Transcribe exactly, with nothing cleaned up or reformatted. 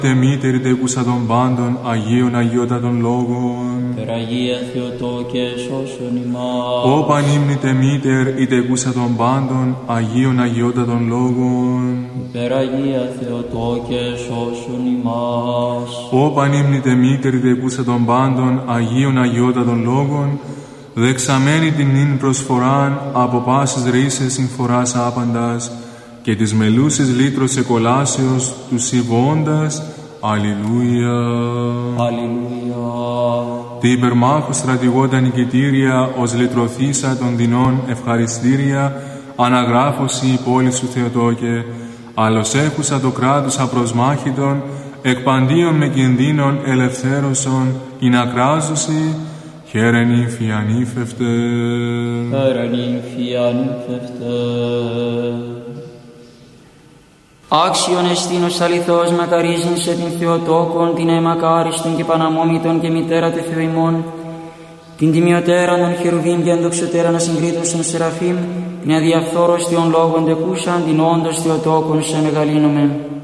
Τε μήτερη τεκούσα των πάντων, Αγίων Αγιότατων Λόγων. Περαγία Θεοτόκε σώσον ημάς. Ω πανύμνητε μήτερ, η τεκούσα των πάντων, Αγίων Αγιότατων Λόγων. Περαγία Θεοτόκε σώσον ημάς. Ω πανύμνητε μήτερ, η τεκούσα των πάντων, Αγίων Αγιότατων Λόγων, δεξαμένη την νυν προσφοράν, από πάσης ρίσες συμφοράς άπαντας, και της μελούσης λύτρος εκολάσεως του συμβώντας. Αλληλούια. Αλληλούια. Τι υπερμάχου στρατηγόντα νικητήρια, ως λυτρωθήσα των δεινών ευχαριστήρια, αναγράφωση η πόλη σου Θεοτόκε, άλλος έχουσα το κράτος απροσμάχητον, εκπαντίον με κινδύνων ελευθέρωσον, ειν ακράζωση, χαίρεν ύμφη ανήφευτε. Χαίρεν ύμφη ανήφευτε. Άξιον εστίνος αληθώς μακαρίζειν σε την Θεοτόκον, την αιμακάριστον και παναμόμητον και μητέρα του Θεού ημών, την τιμιωτέραν των χερουβίμ και ενδοξωτέραν ασυγκρίτωσον Σεραφείμ, την αδιαφθόρωστιον λόγων τεκούσαν, την όντως Θεοτόκον σε μεγαλύνομεν.